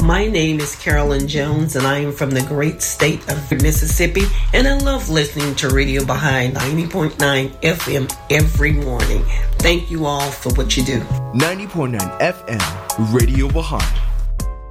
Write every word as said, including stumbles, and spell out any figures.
My name is Carolyn Jones, and I am from the great state of Mississippi, and I love listening to Radio Baha'i ninety point nine F M every morning. Thank you all for what you do. ninety point nine F M, Radio Baha'i.